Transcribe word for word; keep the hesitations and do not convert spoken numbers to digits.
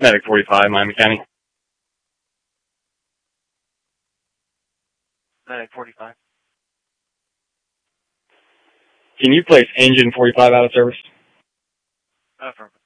Medic forty-five, Miami County. Medic forty-five. Can you place engine forty-five out of service? Affirmative.